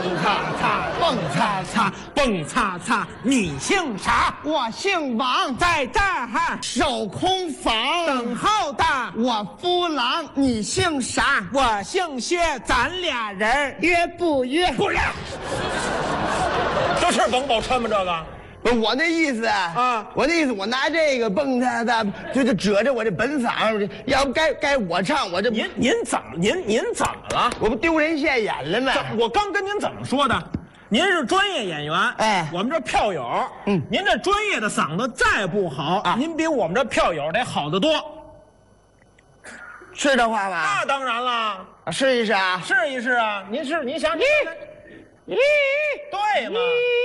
擦擦，蹦擦擦，蹦擦擦。你姓啥？ 我姓王， 在这儿守空房等候的。 我夫郎，你姓啥？ 我姓薛，咱俩人约不约？ 不约。这是王宝钏吗？这个？ 不是我那意思啊， 我那意思，我拿这个蹦擦擦，就遮着我这本嗓，要不该我唱，我这您怎么了？ 我不丢人现眼了吗？ 我刚跟您怎么说的？您是专业演员， 哎， 我们这票友，您这专业的嗓子再不好，您比我们这票友得好得多。 是这话吧？ 那当然了， 试一试啊， 试一试啊！您想对吗？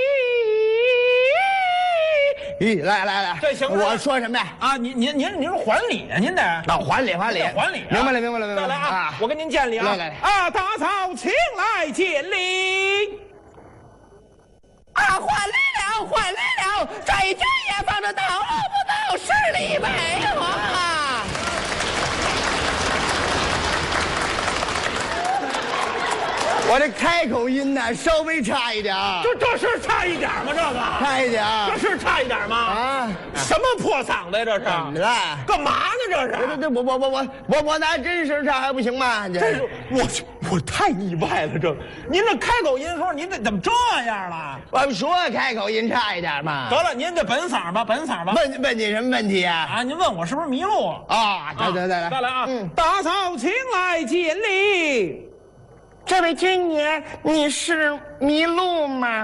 来， 这行我说什么呀？ 啊，您是还礼啊，您得还礼，明白了。 再来啊！我跟您见礼啊！ 来啊，大嫂请来见礼。 啊，还礼了！这一天也放着到不到10里北啊！我这开口音呢，稍微差一点。 这是差一点吗？这个差一点。 这是差一点吗？ 啊！ 什么破嗓子呀？这是？ 怎么了？ 干嘛呢？这是？ 我拿真声唱还不行吗？ 这是我太意外了。这您这开口音说您怎么这样了？ 我们说开口音差一点嘛。 得了，您这本嗓吧。 问你什么问题啊？ 啊，您问我是不是迷路啊？对， 再来啊！大嫂请来见礼。 这位军爷，你是迷路吗？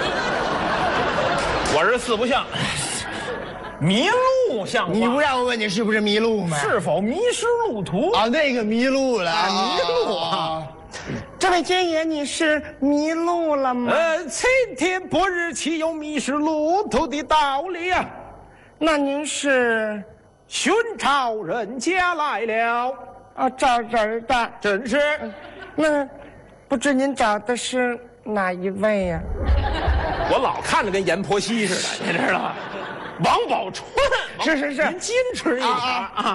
我是四不像，迷路像话。 你不让我问你是不是迷路吗？ 是否迷失路途？ 啊，那个迷路了， 迷路啊！ 这位军爷，你是迷路了吗？ 晴天白日岂有迷失路途的道理啊？ 那您是寻常人家来了啊，找人的， 真是。 那不知您找的是哪一位呀？ 我老看着跟阎婆惜似的，你知道吗？王宝钏， 是， 您矜持一点啊。